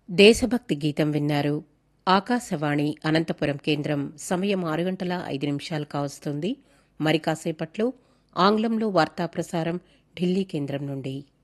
దేశభక్తి గీతం విన్నారు. ఆకాశవాణి అనంతపురం కేంద్రం సమయం 6:05 కావస్తోంది. మరి కాసేపట్లో ఆంగ్లంలో వార్తా ప్రసారం ఢిల్లీ కేంద్రం నుండి.